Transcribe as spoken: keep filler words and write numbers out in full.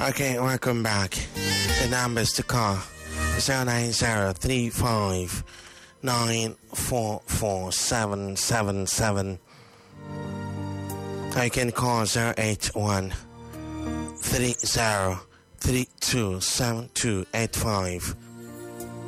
Okay, welcome back. The numbers to call zero nine zero three five nine four four seven seven seven. I can call zero eight one three zero three two seven two eight five.